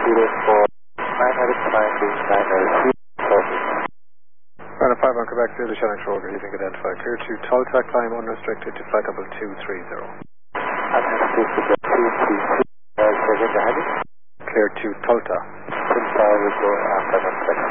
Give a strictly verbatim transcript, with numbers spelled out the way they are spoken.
zero four nine zero nine two nine zero four. Runner five one, Quebec zero, Shannon Kroger, using identified. Clear to Tulta, climb unrestricted to flight level two three zero. Unrestricted to two three zero. Uh, second, the heading? Clear to Tulta. Tulta will go after one second.